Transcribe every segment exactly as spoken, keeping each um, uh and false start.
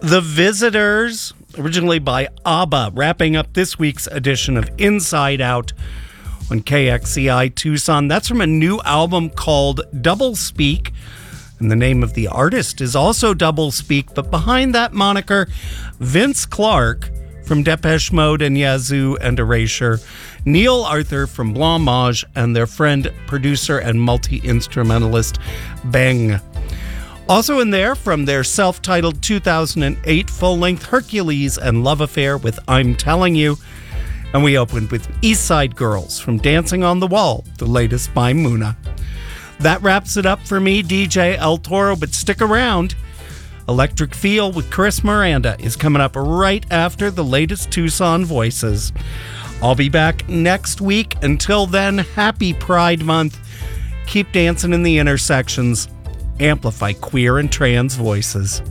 The Visitors, originally by ABBA, wrapping up this week's edition of Inside Out on K X C I Tucson. That's from a new album called Double Speak, and the name of the artist is also Double Speak, but behind that moniker, Vince Clarke from Depeche Mode and Yazoo and Erasure, Neil Arthur from Blancmange, and their friend, producer, and multi-instrumentalist Beng. Also in there, from their self-titled two thousand eight full-length Hercules and Love Affair with I'm Telling You. And we opened with East Side Girls from Dancing on the Wall, the latest by Muna. That wraps it up for me, D J El Toro, but stick around. Electric Feel with Chris Miranda is coming up right after the latest Tucson Voices. I'll be back next week. Until then, happy Pride Month. Keep dancing in the intersections. Amplify queer and trans voices.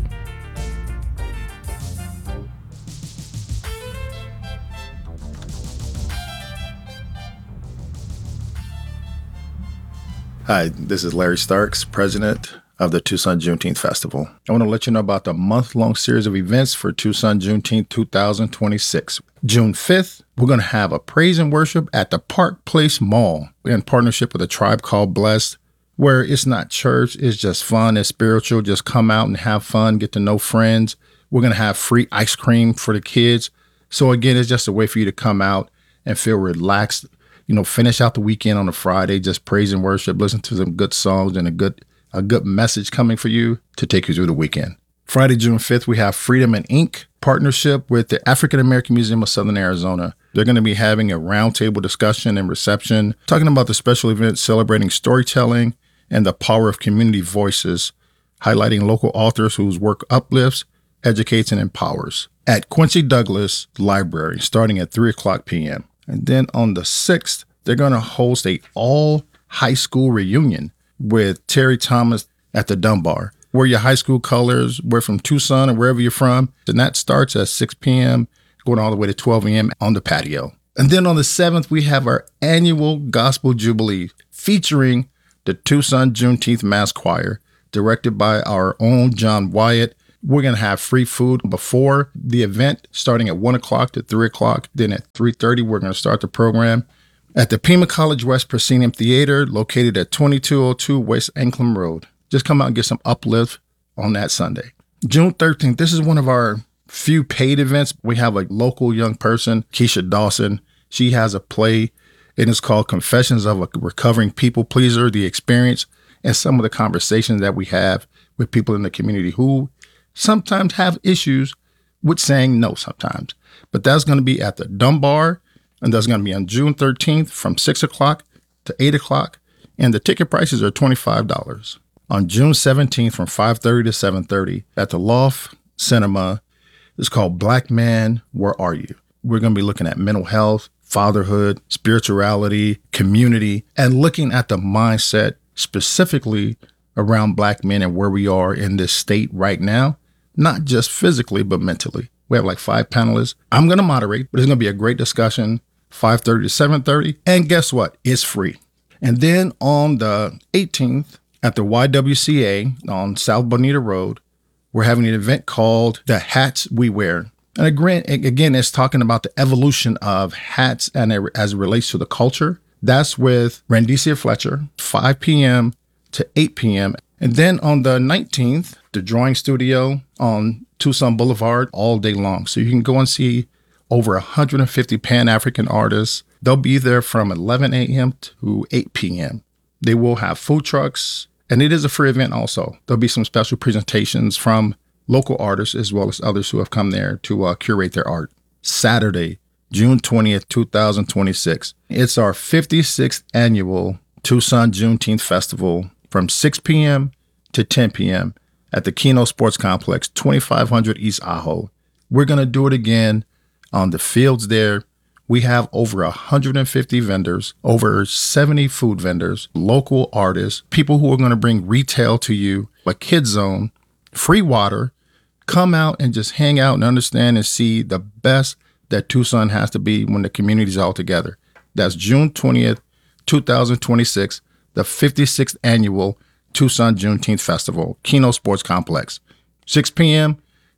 Hi, this is Larry Starks, president of the Tucson Juneteenth Festival. I want to let you know about the month-long series of events for Tucson Juneteenth two thousand twenty-six. June fifth, we're going to have a praise and worship at the Park Place Mall in partnership with a tribe called Blessed, where it's not church, it's just fun, it's spiritual. Just come out and have fun, get to know friends. We're going to have free ice cream for the kids. So again, it's just a way for you to come out and feel relaxed. You know, finish out the weekend on a Friday, just praise and worship, listen to some good songs and a good a good message coming for you to take you through the weekend. Friday, June fifth, we have Freedom and Ink partnership with the African American Museum of Southern Arizona. They're going to be having a roundtable discussion and reception, talking about the special event celebrating storytelling and the power of community voices, highlighting local authors whose work uplifts, educates, and empowers at Quincy Douglas Library, starting at three o'clock p.m. And then on the sixth, they're going to host a all high school reunion with Terry Thomas at the Dunbar. Wear your high school colors, we're from Tucson or wherever you're from. And that starts at six p.m., going all the way to twelve a.m. on the patio. And then on the seventh, we have our annual Gospel Jubilee featuring the Tucson Juneteenth Mass Choir, directed by our own John Wyatt. We're going to have free food before the event, starting at one o'clock to three o'clock. Then at three thirty, we're going to start the program at the Pima College West Proscenium Theater, located at twenty-two oh two West Anklam Road. Just come out and get some uplift on that Sunday. June thirteenth, this is one of our few paid events. We have a local young person, Keisha Dawson. She has a play, and it's called Confessions of a Recovering People Pleaser, the experience, and some of the conversations that we have with people in the community who sometimes have issues with saying no sometimes. But that's going to be at the Dunbar, and that's going to be on June thirteenth from six o'clock to eight o'clock, and the ticket prices are twenty-five dollars. On June seventeenth from five thirty to seven thirty at the Loft Cinema, it's called Black Man, Where Are You? We're going to be looking at mental health, fatherhood, spirituality, community, and looking at the mindset specifically around Black men and where we are in this state right now. Not just physically, but mentally. We have like five panelists. I'm going to moderate, but it's going to be a great discussion, five thirty to seven thirty. And guess what? It's free. And then on the eighteenth at the Y W C A on South Bonita Road, we're having an event called The Hats We Wear. And again, again, it's talking about the evolution of hats and as it relates to the culture. That's with Randicia Fletcher, five p.m. to eight p.m. And then on the nineteenth, the Drawing Studio on Tucson Boulevard all day long. So you can go and see over one hundred fifty Pan-African artists. They'll be there from eleven a.m. to eight p.m. They will have food trucks, and it is a free event also. There'll be some special presentations from local artists as well as others who have come there to uh, curate their art. Saturday, June twentieth, twenty twenty-six. It's our fifty-sixth annual Tucson Juneteenth Festival from six p.m. to ten p.m. at the Keno Sports Complex, twenty-five hundred East Ajo. We're going to do it again on the fields there. We have over one hundred fifty vendors, over seventy food vendors, local artists, people who are going to bring retail to you, a kid zone, free water. Come out and just hang out and understand and see the best that Tucson has to be when the community's all together. That's June twentieth, twenty twenty-six, the fifty-sixth annual Tucson Juneteenth Festival, Keno Sports Complex. six p.m.,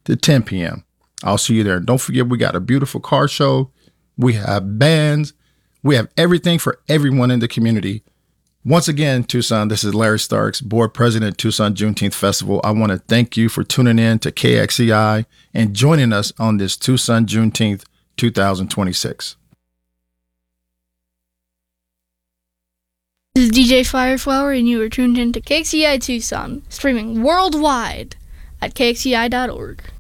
to ten p.m. I'll see you there. Don't forget, we got a beautiful car show. We have bands. We have everything for everyone in the community. Once again, Tucson, this is Larry Starks, Board President, Tucson Juneteenth Festival. I want to thank you for tuning in to K X E I and joining us on this Tucson Juneteenth two thousand twenty-six. This is D J Fireflower, and you are tuned in to K X E I Tucson, streaming worldwide at K X E I dot org.